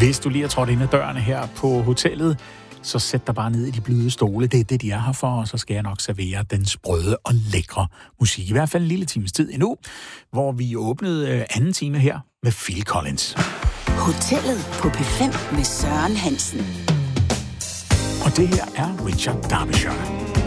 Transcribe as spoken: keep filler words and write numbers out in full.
Hvis du lige er trådt ind ad dørene her på hotellet, så sæt dig bare ned i de bløde stole. Det er det, de er her for, og så skal jeg nok servere den sprøde og lækre musik. I hvert fald en lille times tid endnu, hvor vi åbnede anden time her med Phil Collins. Hotellet på P fem med Søren Hansen. Og det her er Richard Derbyshire.